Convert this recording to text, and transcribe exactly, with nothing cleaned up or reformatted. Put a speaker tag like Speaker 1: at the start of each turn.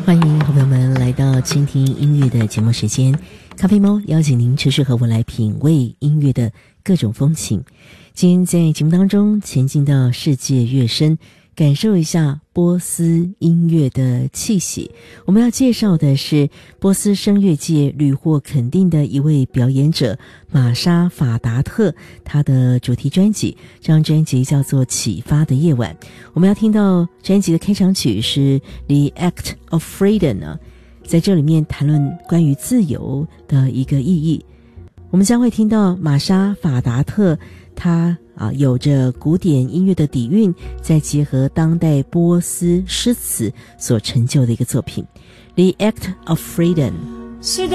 Speaker 1: 欢迎朋友们来到倾听音乐的节目时间，咖啡猫邀请您持续和我来品味音乐的各种风情。今天在节目当中前进到世界乐声，感受一下波斯音乐的气息。我们要介绍的是波斯声乐界屡获肯定的一位表演者玛莎法达特，他的主题专辑，这张专辑叫做《启发的夜晚》。我们要听到专辑的开场曲是 The Act of Freedom 呢，在这里面谈论关于自由的一个意义。我们将会听到玛莎法达特他啊，有着古典音乐的底蕴，再结合当代波斯诗词所成就的一个作品 The Act of Freedom。